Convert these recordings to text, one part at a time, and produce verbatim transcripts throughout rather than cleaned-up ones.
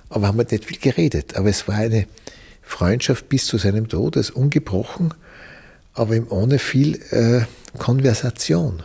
aber haben halt nicht viel geredet. Aber es war eine Freundschaft bis zu seinem Tod, also ungebrochen, aber eben ohne viel äh, Konversation.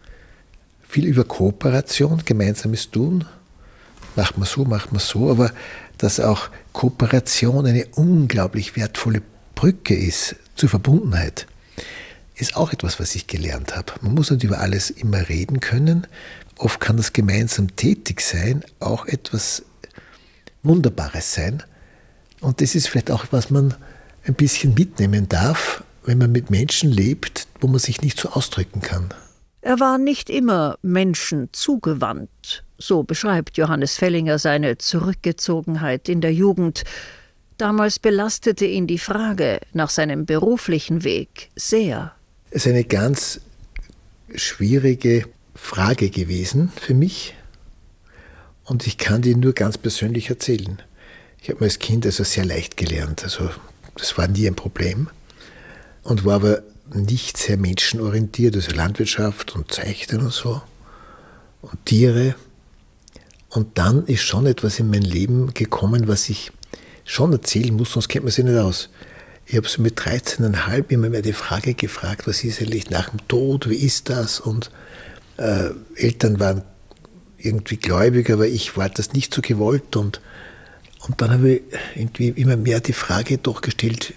Viel über Kooperation, gemeinsames Tun, macht man so, macht man so, aber dass auch Kooperation eine unglaublich wertvolle Brücke ist zur Verbundenheit, ist auch etwas, was ich gelernt habe. Man muss nicht über alles immer reden können. Oft kann das gemeinsam tätig sein auch etwas Wunderbares sein. Und das ist vielleicht auch, was man ein bisschen mitnehmen darf, wenn man mit Menschen lebt, wo man sich nicht so ausdrücken kann. Er war nicht immer Menschen zugewandt. So beschreibt Johannes Fellinger seine Zurückgezogenheit in der Jugend. Damals belastete ihn die Frage nach seinem beruflichen Weg sehr. Es ist eine ganz schwierige Frage gewesen für mich. Und ich kann die nur ganz persönlich erzählen. Ich habe als Kind also sehr leicht gelernt. Also das war nie ein Problem. Und war aber nicht sehr menschenorientiert, also Landwirtschaft und Zeichnen und so und Tiere. Und dann ist schon etwas in mein Leben gekommen, was ich schon erzählen muss, sonst kennt man sich nicht aus. Ich habe so mit dreizehn Komma fünf immer mehr die Frage gefragt, was ist eigentlich nach dem Tod, wie ist das? Und äh, Eltern waren irgendwie gläubig, aber ich war das nicht so gewollt. Und, und dann habe ich irgendwie immer mehr die Frage doch gestellt,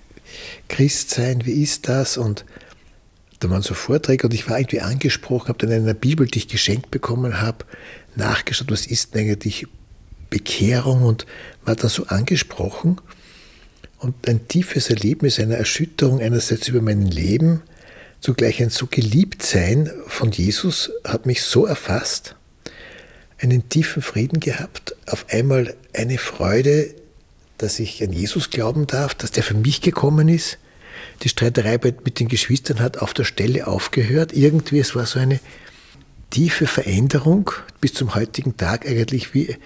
Christ sein, wie ist das? Und da waren so Vorträge und ich war irgendwie angesprochen, habe dann in einer Bibel, die ich geschenkt bekommen habe, nachgeschaut, was ist denn eigentlich Bekehrung, und war dann so angesprochen. Und ein tiefes Erlebnis einer Erschütterung einerseits über mein Leben, zugleich ein so Geliebtsein von Jesus hat mich so erfasst, einen tiefen Frieden gehabt, auf einmal eine Freude, dass ich an Jesus glauben darf, dass der für mich gekommen ist. Die Streiterei mit den Geschwistern hat auf der Stelle aufgehört. Irgendwie, es war so eine tiefe Veränderung bis zum heutigen Tag, eigentlich wie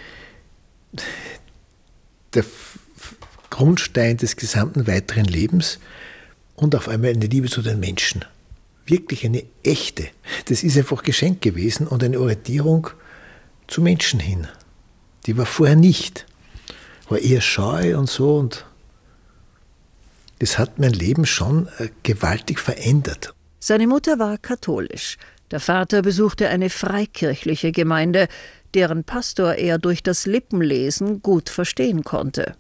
der Grundstein des gesamten weiteren Lebens, und auf einmal eine Liebe zu den Menschen. Wirklich eine echte. Das ist einfach Geschenk gewesen und eine Orientierung zu Menschen hin. Die war vorher nicht. War eher scheu und so, und das hat mein Leben schon gewaltig verändert. Seine Mutter war katholisch. Der Vater besuchte eine freikirchliche Gemeinde, deren Pastor er durch das Lippenlesen gut verstehen konnte.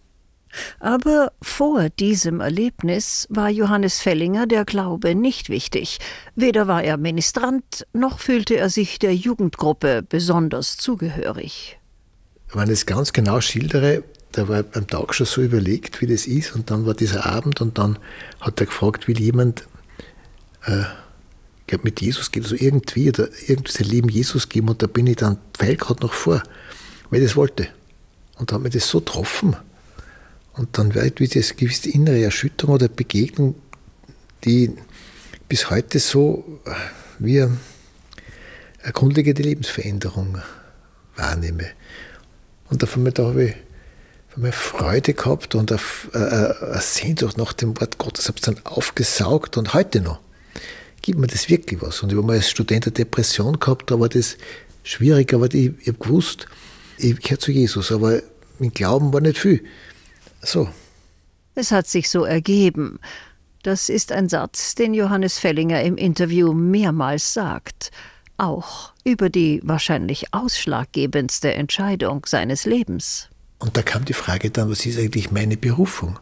Aber vor diesem Erlebnis war Johannes Fellinger der Glaube nicht wichtig. Weder war er Ministrant, noch fühlte er sich der Jugendgruppe besonders zugehörig. Wenn ich es ganz genau schildere, da war beim Tag schon so überlegt, wie das ist, und dann war dieser Abend, und dann hat er gefragt, will jemand äh, ich glaube, mit Jesus geht, also irgendwie, oder irgendwie sein Leben Jesus geben, und da bin ich dann, pfeil gerade noch vor, weil ich das wollte. Und da hat mich das so getroffen. Und dann war irgendwie das gewisse innere Erschütterung oder Begegnung, die bis heute so wie eine grundlegende Lebensveränderung wahrnehme. Und auf einmal da habe ich eine Freude gehabt und eine, eine Sehnsucht nach dem Wort Gottes, habe es dann aufgesaugt, und heute noch gibt mir das wirklich was. Und ich habe mal als Student eine Depression gehabt, da war das schwierig, aber ich, ich habe gewusst, ich gehöre zu Jesus, aber mein Glauben war nicht viel. So. Es hat sich so ergeben. Das ist ein Satz, den Johannes Fellinger im Interview mehrmals sagt. Auch über die wahrscheinlich ausschlaggebendste Entscheidung seines Lebens. Und da kam die Frage dann, was ist eigentlich meine Berufung?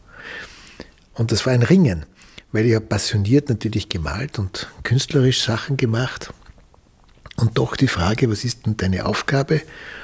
Und das war ein Ringen, weil ich habe passioniert natürlich gemalt und künstlerisch Sachen gemacht. Und doch die Frage, was ist denn deine Aufgabe?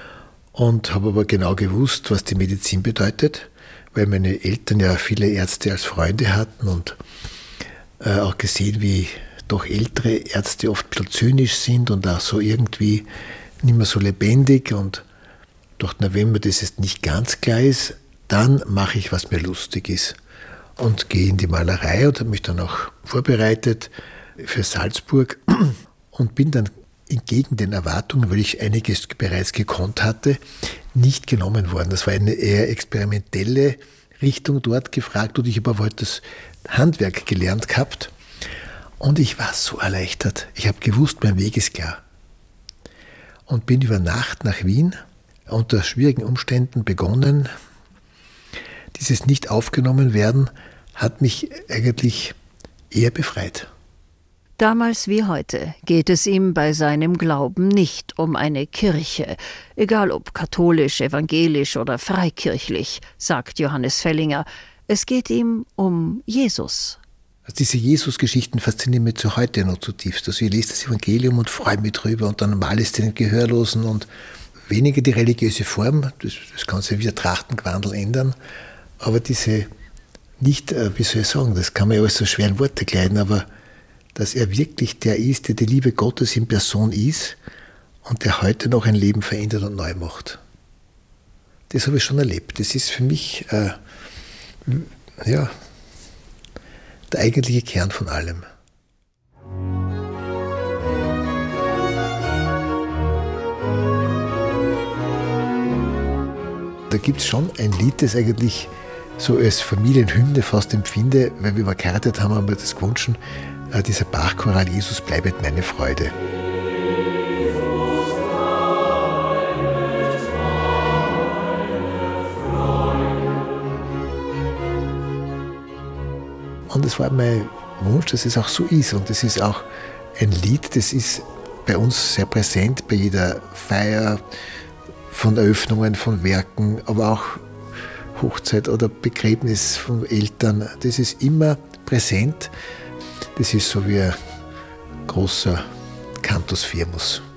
Und habe aber genau gewusst, was die Medizin bedeutet, weil meine Eltern ja viele Ärzte als Freunde hatten und äh, auch gesehen, wie doch ältere Ärzte oft ein bisschen zynisch sind und auch so irgendwie nicht mehr so lebendig. Und dachte, na, wenn mir das jetzt nicht ganz klar ist, dann mache ich, was mir lustig ist. Und gehe in die Malerei und habe mich dann auch vorbereitet für Salzburg und bin dann entgegen den Erwartungen, weil ich einiges bereits gekonnt hatte, nicht genommen worden. Das war eine eher experimentelle Richtung dort gefragt, und ich habe aber halt das Handwerk gelernt gehabt. Und ich war so erleichtert. Ich habe gewusst, mein Weg ist klar. Und bin über Nacht nach Wien, unter schwierigen Umständen begonnen. Dieses nicht aufgenommen werden hat mich eigentlich eher befreit. Damals wie heute geht es ihm bei seinem Glauben nicht um eine Kirche, egal ob katholisch, evangelisch oder freikirchlich, sagt Johannes Fellinger. Es geht ihm um Jesus. Also diese Jesus-Geschichten faszinieren mich zu heute noch zutiefst. Also ich lese das Evangelium und freue mich drüber und dann mal es den Gehörlosen und weniger die religiöse Form, das, das kann sich wieder Trachtengewandel ändern, aber diese nicht, wie soll ich sagen, das kann man ja alles so schwer in Worte kleiden, aber dass er wirklich der ist, der die Liebe Gottes in Person ist und der heute noch ein Leben verändert und neu macht. Das habe ich schon erlebt. Das ist für mich äh, ja, der eigentliche Kern von allem. Da gibt es schon ein Lied, das eigentlich so als Familienhymne fast empfinde, weil wir mal geheiratet haben, haben wir das gewünscht, äh, dieser Bachchoral Jesus bleibet meine Freude. Und es war mein Wunsch, dass es auch so ist. Und das ist auch ein Lied, das ist bei uns sehr präsent, bei jeder Feier von Eröffnungen, von Werken, aber auch Hochzeit oder Begräbnis von Eltern. Das ist immer präsent. Das ist so wie ein großer Cantus firmus.